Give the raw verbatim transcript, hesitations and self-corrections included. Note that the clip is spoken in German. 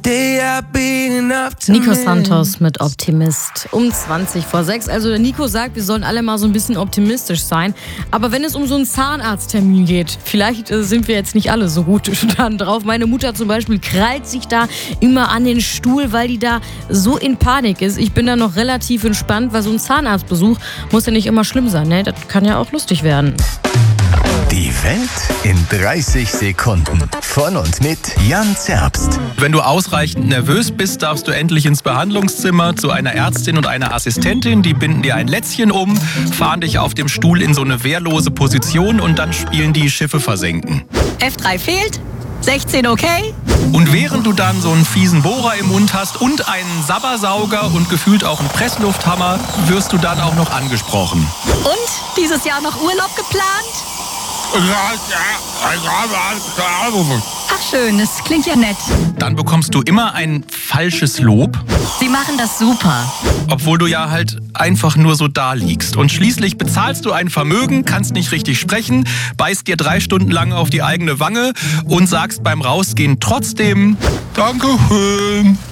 Nico Santos mit Optimist um zwanzig vor sechs. Also der Nico sagt, wir sollen alle mal so ein bisschen optimistisch sein. Aber wenn es um so einen Zahnarzttermin geht, vielleicht äh, sind wir jetzt nicht alle so gut dann drauf. Meine Mutter zum Beispiel krallt sich da immer an den Stuhl, weil die da so in Panik ist. Ich bin da noch relativ entspannt, weil so ein Zahnarztbesuch muss ja nicht immer schlimm sein. Ne? Das kann ja auch lustig werden. Die Welt in dreißig Sekunden. Von und mit Jan Zerbst. Wenn du ausreichend nervös bist, darfst du endlich ins Behandlungszimmer zu einer Ärztin und einer Assistentin. Die binden dir ein Lätzchen um, fahren dich auf dem Stuhl in so eine wehrlose Position und dann spielen die Schiffe versenken. F drei fehlt, sechzehn okay. Und während du dann so einen fiesen Bohrer im Mund hast und einen Sabbersauger und gefühlt auch einen Presslufthammer, wirst du dann auch noch angesprochen. Und dieses Jahr noch Urlaub geplant? Ach schön, das klingt ja nett. Dann bekommst du immer ein falsches Lob, Sie machen das super. obwohl du ja halt einfach nur so da liegst. Und schließlich bezahlst du ein Vermögen, kannst nicht richtig sprechen, beißt dir drei Stunden lang auf die eigene Wange und sagst beim Rausgehen trotzdem Dankeschön.